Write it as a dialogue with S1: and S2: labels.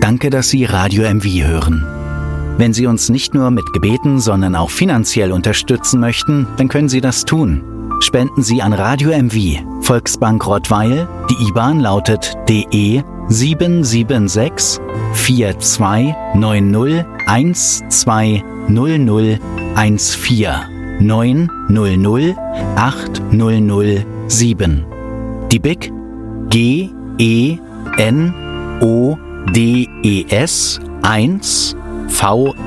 S1: Danke, dass Sie Radio MV hören. Wenn Sie uns nicht nur mit Gebeten, sondern auch finanziell unterstützen möchten, dann können Sie das tun. Spenden Sie an Radio MV, Volksbank Rottweil. Die IBAN lautet DE 776 4290 120014 900 8007. Die BIC GENODES 1 VROTTWEIL